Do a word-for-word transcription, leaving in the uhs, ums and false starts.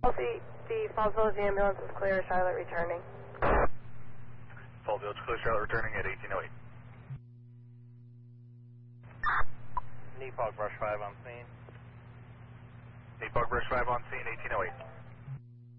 The, the Falls Village ambulance is clear, Charlotte returning. Falls Village clear, Charlotte returning at eighteen oh eight. Nepog Brush five on scene. Nepog Brush five on scene, eighteen oh eight.